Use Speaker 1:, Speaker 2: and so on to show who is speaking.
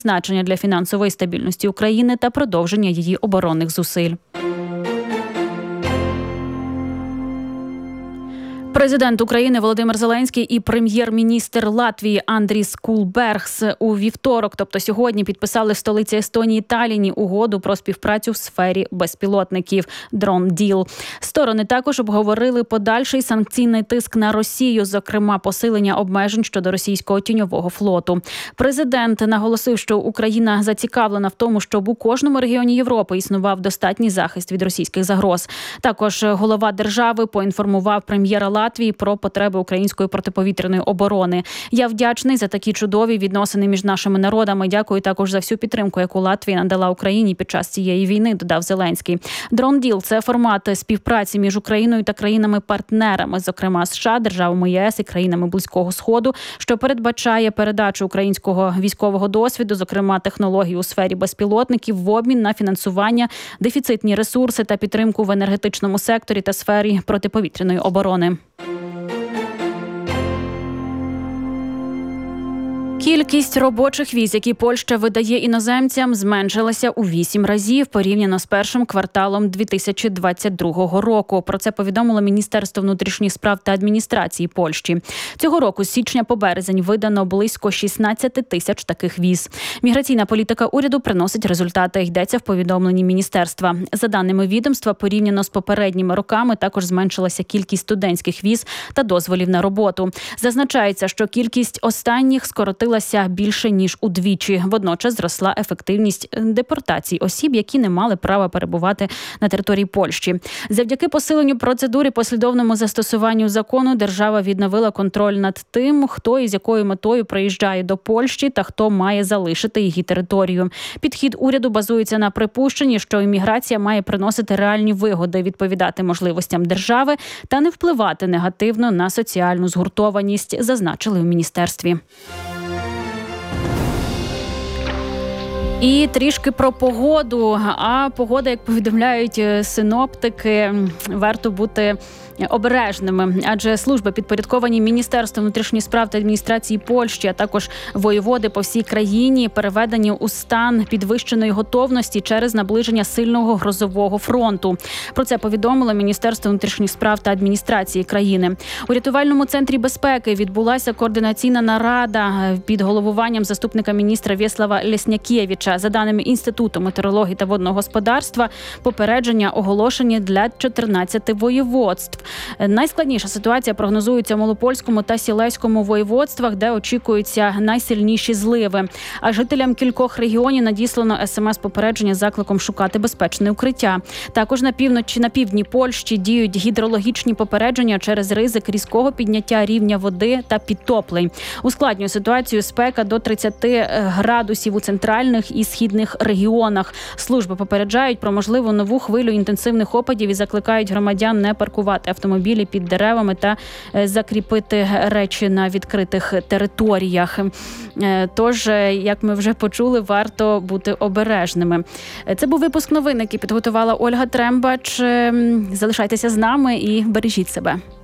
Speaker 1: значення для фінансової стабільності України та продовження її оборонних зусиль. Президент України Володимир Зеленський і прем'єр-міністр Латвії Андріс Кулбергс у вівторок, тобто сьогодні, підписали в столиці Естонії Таллінні угоду про співпрацю в сфері безпілотників «Drone Deal». Сторони також обговорили подальший санкційний тиск на Росію, зокрема посилення обмежень щодо російського тіньового флоту. Президент наголосив, що Україна зацікавлена в тому, щоб у кожному регіоні Європи існував достатній захист від російських загроз. Також голова держави поінформував прем'єра Латвії про потреби української протиповітряної оборони. Я вдячний за такі чудові відносини між нашими народами. Дякую також за всю підтримку, яку Латвія надала Україні під час цієї війни, додав Зеленський. Drone Deal – це формат співпраці між Україною та країнами-партнерами, зокрема США, державами ЄС і країнами Близького Сходу, що передбачає передачу українського військового досвіду, зокрема технологій у сфері безпілотників, в обмін на фінансування, дефіцитні ресурси та підтримку в енергетичному секторі та сфері протиповітряної оборони. Кількість робочих віз, які Польща видає іноземцям, зменшилася у 8 разів порівняно з першим кварталом 2022 року. Про це повідомило Міністерство внутрішніх справ та адміністрації Польщі. Цього року з січня по березень видано близько 16 тисяч таких віз. Міграційна політика уряду приносить результати, йдеться в повідомленні міністерства. За даними відомства, порівняно з попередніми роками також зменшилася кількість студентських віз та дозволів на роботу. Зазначається, що кількість останніх скоротилася більше, ніж удвічі. Водночас зросла ефективність депортацій осіб, які не мали права перебувати на території Польщі. Завдяки посиленню процедури, послідовному застосуванню закону, держава відновила контроль над тим, хто і з якою метою приїжджає до Польщі та хто має залишити її територію. Підхід уряду базується на припущенні, що імміграція має приносити реальні вигоди, відповідати можливостям держави та не впливати негативно на соціальну згуртованість, зазначили в міністерстві. І трішки про погоду. А погода, як повідомляють синоптики, варто бути обережними, адже служби, підпорядковані Міністерству внутрішніх справ та адміністрації Польщі, а також воєводи по всій країні, переведені у стан підвищеної готовності через наближення сильного грозового фронту. Про це повідомило Міністерство внутрішніх справ та адміністрації країни. У рятувальному центрі безпеки відбулася координаційна нарада під головуванням заступника міністра Вєслава Леснякєвича. За даними Інституту метеорології та водного господарства, попередження оголошені для 14 воєводств. Найскладніша ситуація прогнозується в Малопольському та Сілеському воєводствах, де очікуються найсильніші зливи. А жителям кількох регіонів надіслано СМС-попередження з закликом шукати безпечне укриття. Також на півночі, на півдні Польщі діють гідрологічні попередження через ризик різкого підняття рівня води та підтоплень. Ускладнює ситуацію спека до 30 градусів у центральних і східних регіонах. Служби попереджають про можливу нову хвилю інтенсивних опадів і закликають громадян не паркувати автомобілі під деревами та закріпити речі на відкритих територіях. Тож, як ми вже почули, варто бути обережними. Це був випуск новин, який підготувала Ольга Трембач. Залишайтеся з нами і бережіть себе.